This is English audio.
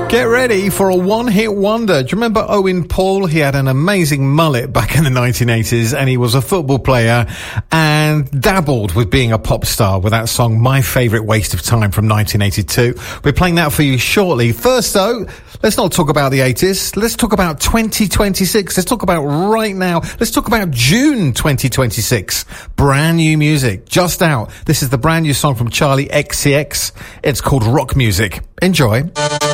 Get ready for a one-hit wonder. Do you remember Owen Paul? He had an amazing mullet back in the 1980s, and he was a football player and dabbled with being a pop star with that song My Favourite Waste of Time from 1982. We're playing that for you shortly. First, though, let's not talk about the 80s. Let's talk about 2026. Let's talk about right now. Let's talk about June 2026. Brand new music, just out. This is the brand new song from Charlie XCX. It's called Rock Music. Enjoy.